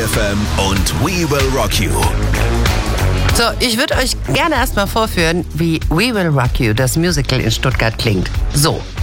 FM und We Will Rock You. So, ich würde euch gerne erstmal vorführen, wie We Will Rock You, das Musical in Stuttgart, klingt. So.